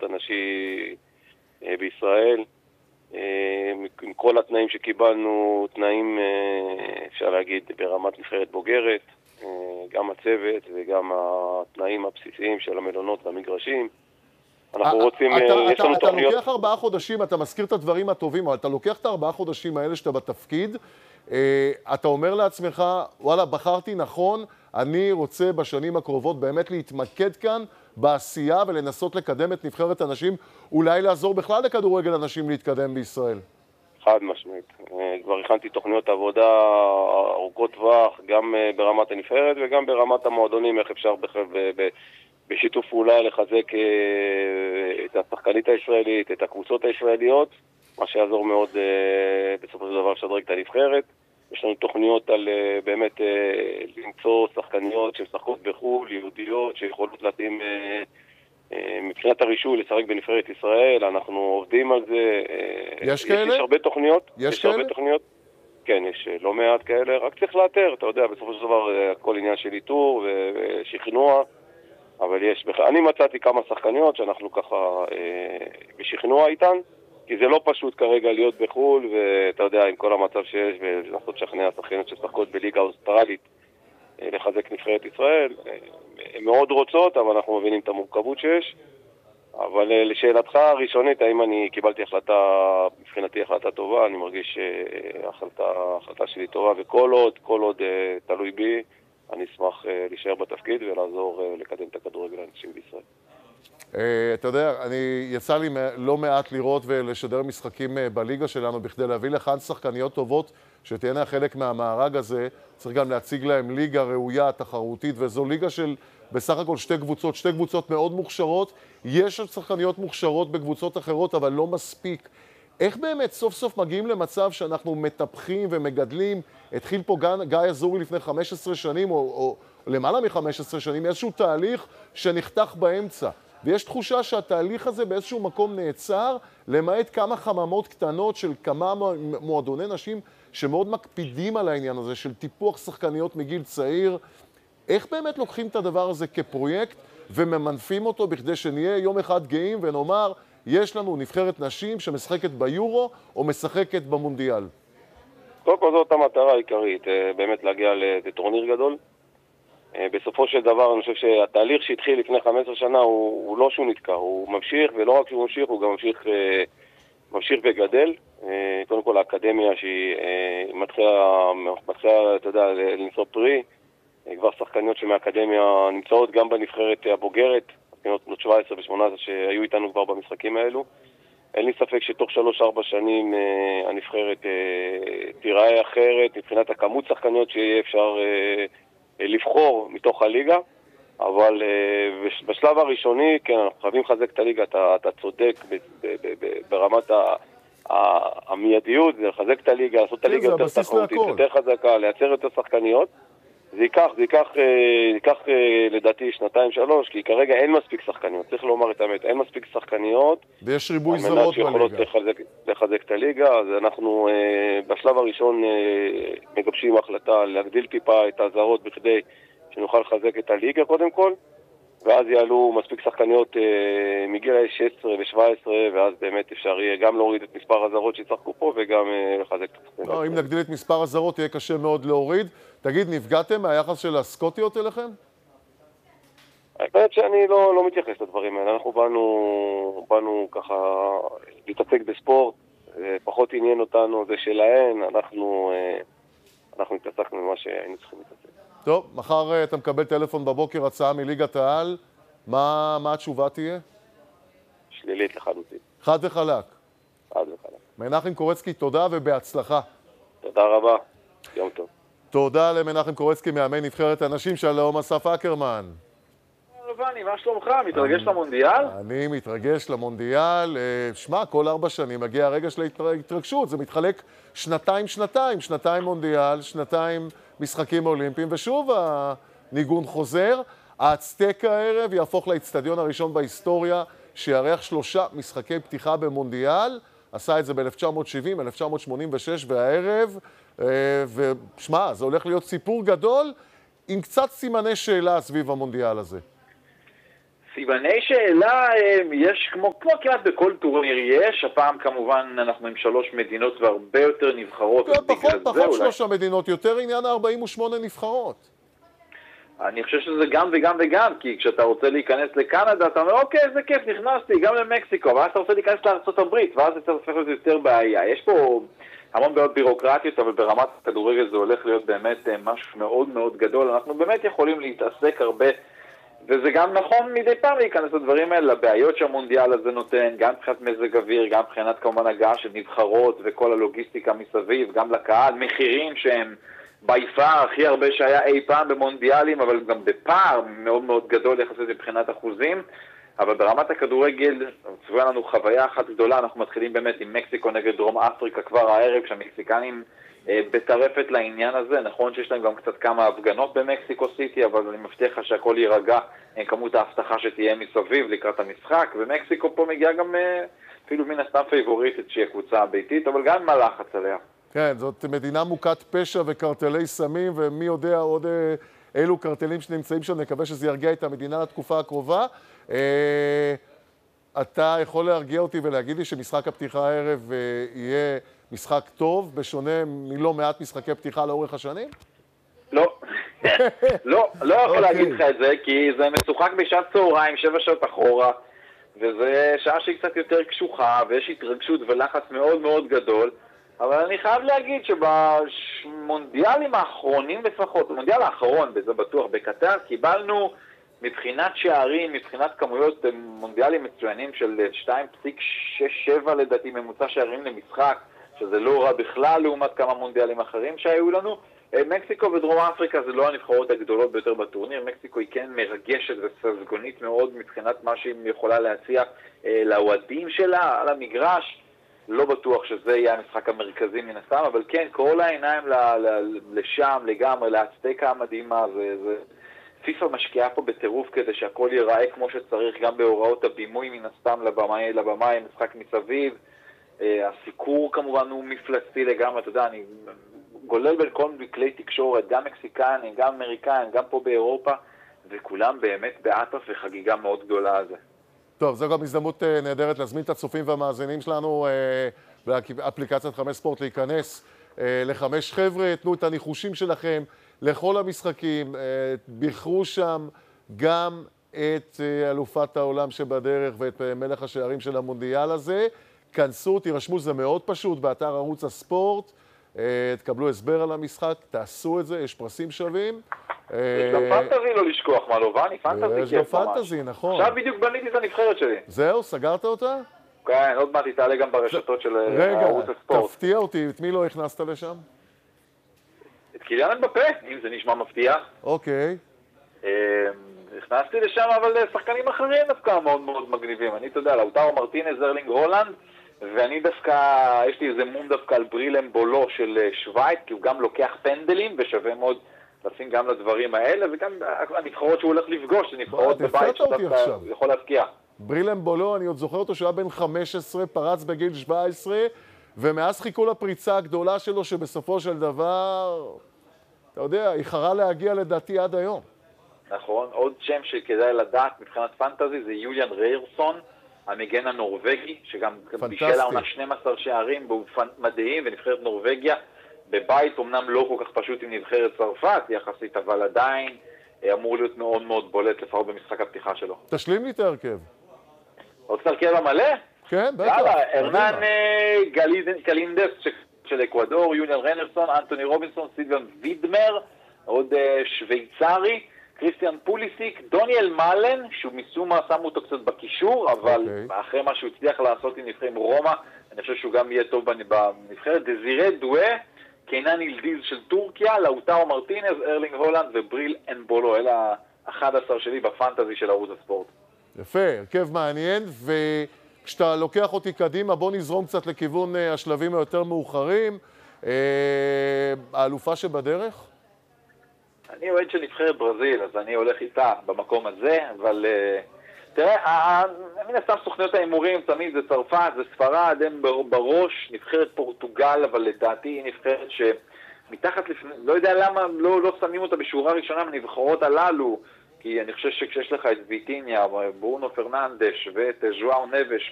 הנשי בישראל. עם כל התנאים שקיבלנו, תנאים, אפשר להגיד, ברמת נבחרת בוגרת, גם הצוות וגם התנאים הבסיסיים של המלונות והמגרשים. אנחנו רוצים, יש לנו תוכניות... אתה לוקח 4 חודשים, אתה מזכיר את הדברים הטובים, אבל אתה לוקח את 4 חודשים האלה שאתה בתפקיד, אתה אומר לעצמך, וואלה, בחרתי נכון, אני רוצה בשנים הקרובות באמת להתמקד כאן בעשייה ולנסות לקדם את נבחרת הנשים, אולי לעזור בכלל לכדורגל הנשים להתקדם בישראל. חד משמעית. כבר הכנתי תוכניות עבודה ארוכות טווח, גם ברמת הנבחרת וגם ברמת המועדונים, איך אפשר בשיתוף פעולה לחזק את השחקנית הישראלית, את הקבוצות הישראליות, מה שיעזור מאוד בסופו של דבר לשדרג את הנבחרת. יש לנו תוכניות על באמת למצוא שחקניות שמשחקות בחו"ל, יהודיות, שיכולות להתאים מבחינת הרישוי לשחק בנבחרת ישראל. אנחנו עובדים על זה. יש כאלה? יש הרבה תוכניות. יש כאלה? הרבה תוכניות. כן, יש לא מעט כאלה, רק צריך לאתר, אתה יודע, בסופו של דבר הכל עניין של איתור ושכנוע, אבל יש בכלל. אני מצאתי כמה שחקניות שאנחנו ככה בשכנוע איתן, כי זה לא פשוט כרגע להיות בחול, ואתה יודע, עם כל המצב שיש, ולנסות לשכנע שחקניות ששחקות בליגה האוסטרלית, לחזק נבחרת ישראל. הן מאוד רוצות, אבל אנחנו מבינים את המורכבות שיש. אבל לשאלתך הראשונית, האם אני קיבלתי החלטה, מבחינתי החלטה טובה, אני מרגיש החלטה שלי טובה, וכל עוד תלוי בי, אני אשמח להישאר בתפקיד ולעזור לקדם את הכדורגל האנשים בישראל. אתה יודע, יצא לי לא מעט לראות ולשדר משחקים בליגה שלנו בכדי להביא לכאן שחקניות טובות שתהיינה חלק מהמארג הזה. צריך גם להציג להם ליגה ראויה, תחרותית, וזו ליגה של בסך הכל שתי קבוצות מאוד מוכשרות. יש שחקניות מוכשרות בקבוצות אחרות, אבל לא מספיק. איך באמת סוף סוף מגיעים למצב שאנחנו מטפחים ומגדלים? התחיל פה גיא אזורי לפני 15 שנים, או למעלה מ-15 שנים, איזשהו תהליך שנחתך באמצע. ויש תחושה שהתהליך הזה באיזשהו מקום נעצר, למעט כמה חממות קטנות של כמה מועדוני נשים שמאוד מקפידים על העניין הזה של טיפוח שחקניות מגיל צעיר. איך באמת לוקחים את הדבר הזה כפרויקט וממנפים אותו בכדי שנהיה יום אחד גאים ונאמר, יש לנו נבחרת נשים שמשחקת ביורו או משחקת במונדיאל? קודם כל זאת המטרה העיקרית, באמת להגיע לטורניר גדול. בסופו של דבר אני חושב שהתהליך שהתחיל לפני 15 שנה הוא לא שהוא נתקע, הוא ממשיך, ולא רק שהוא ממשיך, הוא גם ממשיך וגדל. קודם כל האקדמיה שהיא מתחילה, אתה יודע, לנסות פרי, כבר שחקניות שמהאקדמיה נמצאות גם בנבחרת הבוגרת, בנות 17 ו-18 שהיו איתנו כבר במשחקים האלו. אין לי ספק שתוך 3-4 שנים הנבחרת תיראה אחרת, מבחינת הכמות שחקניות שיהיה אפשר לבחור מתוך הליגה, אבל בשלב הראשוני, כן, אנחנו חייבים לחזק את הליגה, אתה צודק ברמת המיידיות, זה לחזק את הליגה, לעשות את הליגה יותר תחרותית, יותר חזקה, לייצר יותר שחקניות. זה ייקח לדעתי 2-3, כי כרגע אין מספיק שחקניות, צריך לומר את האמת, אין מספיק שחקניות. ויש ריבוי זרות בליגה. לחזק את הליגה, אז אנחנו בשלב הראשון מגבשים החלטה להגדיל טיפה את הזרות בכדי שנוכל לחזק את הליגה קודם כל, ואז יעלו מספיק שחקניות מגיל 16 ו-17, ואז באמת אפשר יהיה גם להוריד את מספר הזרות שיצחקו פה וגם לחזק את השחקניות. לא, אם נגדיל את מספר הזרות יהיה קשה מאוד להוריד. תגיד, נפגעתם מהיחס של הסקוטיות אליכם? האמת שאני לא מתייחס לדברים האלה. אנחנו באנו ככה להתעסק בספורט, פחות עניין אותנו, זה שלהן, אנחנו התעסקנו ממה שהיינו צריכים להתעסק. טוב, מחר אתה מקבל טלפון בבוקר, הצעה מליגת העל, מה התשובה תהיה? שלילית לחלוטין. חד וחלק. חד וחלק. מנחם קורצקי, תודה ובהצלחה. תודה רבה, יום טוב. תודה למנחם קורצקי, מאמן נבחרת הנשים. שלום, אסף אקרמן. רבני, מה שלומך? מתרגש למונדיאל? אני מתרגש למונדיאל. שמע, כל 4 שנים מגיע הרגע של ההתרגשות. זה מתחלק שנתיים מונדיאל, 2 משחקים אולימפיים, ושוב הניגון חוזר. האצטק הערב יהפוך לאצטדיון הראשון בהיסטוריה שיארח 3 משחקי פתיחה במונדיאל. עשה את זה ב-1970, 1986 והערב, ושמע, זה הולך להיות סיפור גדול עם קצת סימני שאלה סביב המונדיאל הזה. סימני שאלה יש כמו כמעט בכל טורניר יש, הפעם כמובן אנחנו עם 3 מדינות והרבה יותר נבחרות. פחות 3 מדינות, יותר עניין 48 נבחרות. אני חושב שזה גם וגם וגם, כי כשאתה רוצה להיכנס לקנדה, אתה אומר, אוקיי, זה כיף, נכנסתי, גם למקסיקו, ואז אתה רוצה להיכנס לארצות הברית, ואז זה צריך להיות יותר בעיה. יש פה המון בעיות בירוקרטיות, אבל ברמת הכדורגל זה הולך להיות באמת משהו מאוד מאוד גדול. אנחנו באמת יכולים להתעסק הרבה, וזה גם נכון מדי פעם להיכנס לדברים האלה, לבעיות שהמונדיאל הזה נותן, גם מבחינת מזג אוויר, גם מבחינת כמובן הגעה של נבחרות וכל הלוגיסטיקה מסביב, גם לקהל, מחירים שהם ביפר הכי הרבה שהיה אי פעם במונדיאלים, אבל גם בפער מאוד מאוד גדול יחסית מבחינת אחוזים. אבל ברמת הכדורגל צפויה לנו חוויה אחת גדולה. אנחנו מתחילים באמת עם מקסיקו נגד דרום אפריקה כבר הערב, כשהמקסיקנים בטרפת לעניין הזה. נכון שיש להם גם קצת כמה הפגנות במקסיקו סיטי, אבל אני מבטיח לך שהכל יירגע כמות ההבטחה שתהיה מסביב לקראת המשחק. ומקסיקו פה מגיעה גם אפילו מן הסתם פייבוריטית שהיא הקבוצה הביתית, אבל גם מה לחץ עליה. כן, זאת מדינה מוכת פשע וקרטלי סמים, ומי יודע עוד אילו קרטלים שנמצאים שם, נקווה שזה ירגיע את המדינה לתקופה הקרובה. אתה יכול להרגיע אותי ולהגיד לי שמשחק הפתיחה הערב יהיה משחק טוב, בשונה מלא מעט משחקי פתיחה לאורך השנים? לא. לא יכול להגיד לך את זה, כי זה משוחק בשעת צהריים, 7 שעות אחורה, וזה שעה שהיא קצת יותר קשוחה, ויש התרגשות ולחץ מאוד מאוד גדול. אבל אני חייב להגיד שבמונדיאלים האחרונים לפחות, המונדיאל האחרון, זה בטוח, בקטר, קיבלנו מבחינת שערים, מבחינת כמויות מונדיאלים מצוינים של 2.67 לדעתי ממוצע שערים למשחק, שזה לא רע בכלל לעומת כמה מונדיאלים אחרים שהיו לנו. מקסיקו ודרום אפריקה זה לא הנבחרות הגדולות ביותר בטורניר. מקסיקו היא כן מרגשת וססגונית מאוד מבחינת מה שהיא יכולה להציע לאוהדים שלה על המגרש. לא בטוח שזה יהיה המשחק המרכזי מן הסתם, אבל כן, כל העיניים לשם, לגמרי, להצטקה המדהימה, פיפה משקיעה פה בטירוף כדי שהכל ייראה כמו שצריך, גם בהוראות הבימוי מן הסתם לבמאי, משחק מסביב. הסיקור כמובן הוא מפלצתי לגמרי, אתה יודע, אני גולל בין כל כלי תקשורת, גם מקסיקנים, גם אמריקאים, גם פה באירופה, וכולם באמת באטרף וחגיגה מאוד גדולה על זה. טוב, זו גם הזדמנות נהדרת להזמין את הצופים והמאזינים שלנו באפליקציית 5 ספורט להיכנס ל5 חבר'ה, תנו את הניחושים שלכם לכל המשחקים, בחרו שם גם את אלופת העולם שבדרך ואת מלך השערים של המונדיאל הזה. כנסו, תירשמו, זה מאוד פשוט, באתר ערוץ הספורט, תקבלו הסבר על המשחק, תעשו את זה, יש פרסים שווים. יש גם פנטזי לא לשכוח, מה לא, ואני פנטזי יש גם פנטזי, נכון. עכשיו בדיוק בניתי את הנבחרת שלי. זהו, סגרת אותה? כן, עוד מעט היא תעלה גם ברשתות של ערוץ הספורט. רגע, תפתיע אותי, את מי לא הכנסת לשם? את קיליאן אמבפה, אם זה נשמע מבטיח. אוקיי. הכנסתי לשם, אבל שחקנים אחרים דווקא מאוד מאוד מגניבים. אני, אתה יודע, לאוטרו מרטינז, ארלינג הולנד, ואני דווקא, יש לי איזה מום דווקא על ברילם בולו של שווייץ, כי הוא גם לוקח פנדלים, ושווה מאוד לשים גם לדברים האלה, וגם הנבחרות שהוא הולך לפגוש, זה נבחרות בבית שדווקא יכול להפקיע. ברילם בולו, אני עוד זוכר אותו שהוא היה בן 15, פרץ בגיל 17, ומאז חיכו לפריצה הגדולה שלו, שבסופו של דבר, אתה יודע, היא חרה להגיע לדעתי עד היום. נכון, עוד שם שכדאי לדעת מבחינת פנטזי זה יוליאן ריירסון, המגן הנורווגי, שגם בישל העונה 12 שערים, והוא מדהים, ונבחרת נורווגיה בבית, אמנם לא כל כך פשוט עם נבחרת צרפת יחסית, אבל עדיין אמור להיות מאוד מאוד בולט לפחות במשחק הפתיחה שלו. תשלים לי את ההרכב. עוד הרכב המלא? כן, בטח. יאללה, ארנן קלינדס של אקוודור, יוליאן ריירסון, אנטוני רובינסון, סילבן וידמר, עוד שוויצרי, קריסטיאן פוליסיק, דוניאל מאלן, שהוא משום מה שמו אותו קצת בקישור, אבל אחרי מה שהוא הצליח לעשות עם נבחרת רומא, אני חושב שהוא גם יהיה טוב בנבחרת. דזירה דואה, קיינן ילדיז של טורקיה, לאוטרו מרטינז, ארלינג הולנד ובריל אנבולו. אלה 11 שלי בפנטזי של ערוץ הספורט. יפה, הרכב מעניין, וכשאתה לוקח אותי קדימה, בוא נזרום קצת לכיוון השלבים היותר מאוחרים. האלופה שבדרך? אני אוהד של נבחרת ברזיל, אז אני הולך איתה במקום הזה, אבל תראה, מן הסתם סוכניות ההימורים תמיד זה צרפת, זה ספרד, הם בראש, נבחרת פורטוגל, אבל לדעתי היא נבחרת שמתחת לפני, לא יודע למה לא שמים אותה בשורה ראשונה מהנבחרות הללו, כי אני חושב שכשיש לך את ויטיניה, ברונו פרננדש ואת ז'ואאו נבש